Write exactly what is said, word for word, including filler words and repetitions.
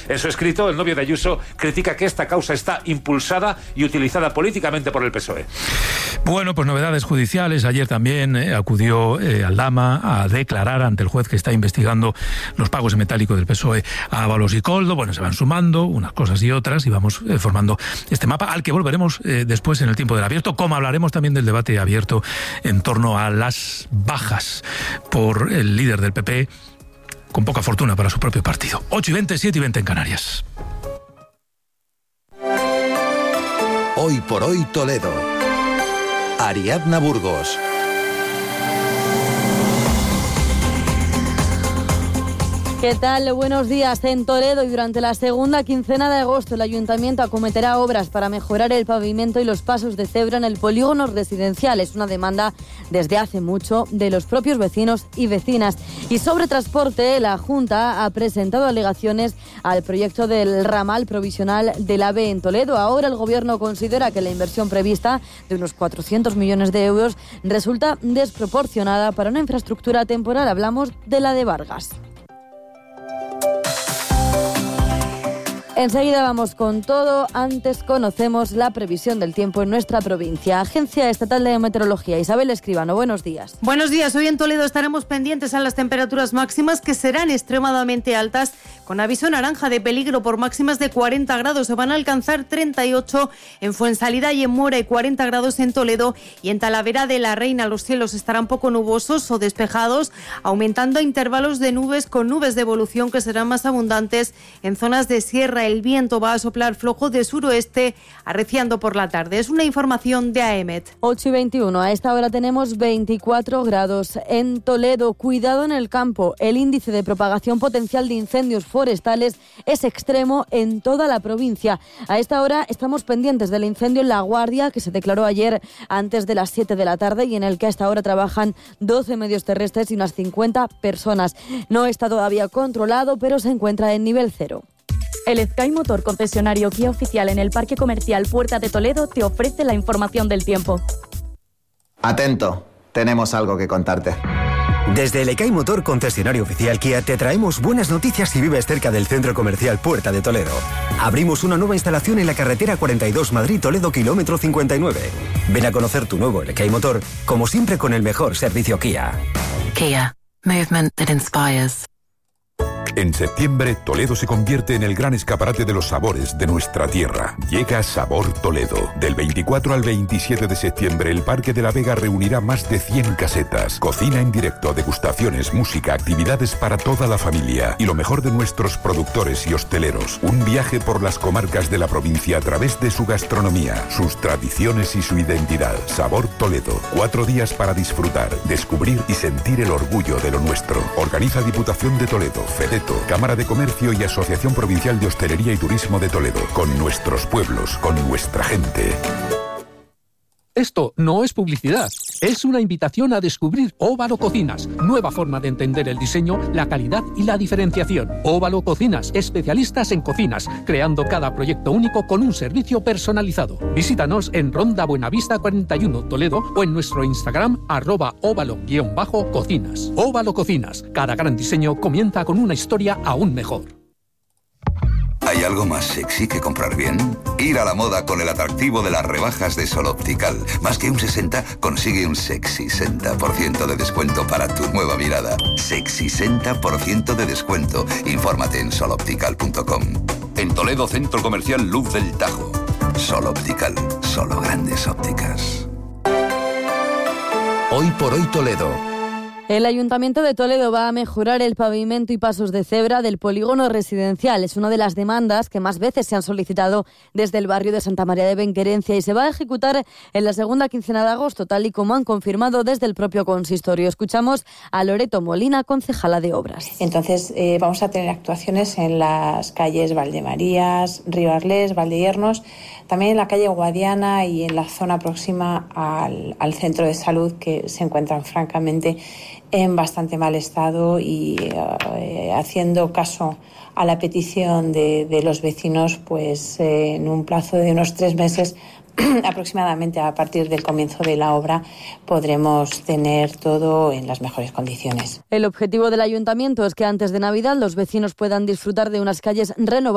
En su escrito, el novio de Ayuso critica que esta causa está impulsada y utilizada políticamente por el P S O E. Bueno, pues novedades judiciales. Ayer también eh, acudió eh, Aldama a declarar ante el juez que está investigando los pagos en metálico del P S O E a Ábalos y Koldo. Bueno, se van sumando unas cosas y otras y vamos eh, formando este mapa al que volveremos eh, después en el tiempo del abierto, como hablaremos también del debate abierto en torno a las bajas por el líder del P P, con poca fortuna para su propio partido. ocho y veinte, siete y veinte en Canarias. Hoy por hoy Toledo. Ariadna Burgos. ¿Qué tal? Buenos días. En Toledo y durante la segunda quincena de agosto el Ayuntamiento acometerá obras para mejorar el pavimento y los pasos de cebra en el polígono residencial. Es una demanda desde hace mucho de los propios vecinos y vecinas. Y sobre transporte, la Junta ha presentado alegaciones al proyecto del ramal provisional del AVE en Toledo. Ahora el Gobierno considera que la inversión prevista de unos cuatrocientos millones de euros resulta desproporcionada para una infraestructura temporal. Hablamos de la de Vargas. Enseguida vamos con todo. Antes conocemos la previsión del tiempo en nuestra provincia. Agencia Estatal de Meteorología. Isabel Escribano, buenos días. Buenos días. Hoy en Toledo estaremos pendientes a las temperaturas máximas que serán extremadamente altas, con aviso naranja de peligro por máximas de cuarenta grados. Se van a alcanzar treinta y ocho en Fuensalida y en Mora y cuarenta grados en Toledo. Y en Talavera de la Reina los cielos estarán poco nubosos o despejados, aumentando a intervalos de nubes con nubes de evolución que serán más abundantes en zonas de sierra. El viento va a soplar flojo de suroeste, arreciando por la tarde. Es una información de AEMET. ocho y veintiuno. A esta hora tenemos veinticuatro grados. En Toledo, cuidado en el campo. El índice de propagación potencial de incendios forestales es extremo en toda la provincia. A esta hora estamos pendientes del incendio en La Guardia, que se declaró ayer antes de las siete de la tarde y en el que a esta hora trabajan doce medios terrestres y unas cincuenta personas. No está todavía controlado, pero se encuentra en nivel cero. El Sky Motor, concesionario Kia oficial en el Parque Comercial Puerta de Toledo, te ofrece la información del tiempo. Atento, tenemos algo que contarte. Desde el Sky Motor, concesionario oficial Kia, te traemos buenas noticias si vives cerca del Centro Comercial Puerta de Toledo. Abrimos una nueva instalación en la carretera cuarenta y dos Madrid-Toledo, kilómetro cincuenta y nueve. Ven a conocer tu nuevo Sky Motor, como siempre con el mejor servicio Kia. Kia, movement that inspires. En septiembre, Toledo se convierte en el gran escaparate de los sabores de nuestra tierra. Llega Sabor Toledo. Del veinticuatro al veintisiete de septiembre, el Parque de la Vega reunirá más de cien casetas. Cocina en directo, degustaciones, música, actividades para toda la familia. Y lo mejor de nuestros productores y hosteleros. Un viaje por las comarcas de la provincia a través de su gastronomía, sus tradiciones y su identidad. Sabor Toledo. Cuatro días para disfrutar, descubrir y sentir el orgullo de lo nuestro. Organiza Diputación de Toledo, FEDETO, Cámara de Comercio y Asociación Provincial de Hostelería y Turismo de Toledo. Con nuestros pueblos, con nuestra gente. Esto no es publicidad, es una invitación a descubrir Óvalo Cocinas, nueva forma de entender el diseño, la calidad y la diferenciación. Óvalo Cocinas, especialistas en cocinas, creando cada proyecto único con un servicio personalizado. Visítanos en Ronda Buenavista cuarenta y uno, Toledo, o en nuestro Instagram, arroba óvalo-cocinas. Óvalo Cocinas, cada gran diseño comienza con una historia aún mejor. ¿Hay algo más sexy que comprar bien? Ir a la moda con el atractivo de las rebajas de Sol Optical. Más que un sesenta, consigue un sexy sesenta por ciento de descuento para tu nueva mirada. Sexy sesenta por ciento de descuento. Infórmate en sol optical punto com. En Toledo, Centro Comercial Luz del Tajo. Sol Optical, solo grandes ópticas. Hoy por hoy Toledo. El Ayuntamiento de Toledo va a mejorar el pavimento y pasos de cebra del polígono residencial. Es una de las demandas que más veces se han solicitado desde el barrio de Santa María de Benquerencia y se va a ejecutar en la segunda quincena de agosto, tal y como han confirmado desde el propio consistorio. Escuchamos a Loreto Molina, concejala de Obras. Entonces eh, vamos a tener actuaciones en las calles Valdemarías, Río Arlés, Valdehiernos, también en la calle Guadiana y en la zona próxima al, al centro de salud, que se encuentran francamente en bastante mal estado, y eh, haciendo caso a la petición de, de los vecinos, pues eh, en un plazo de unos tres meses aproximadamente, a partir del comienzo de la obra, podremos tener todo en las mejores condiciones. El objetivo del ayuntamiento es que antes de Navidad los vecinos puedan disfrutar de unas calles renovadas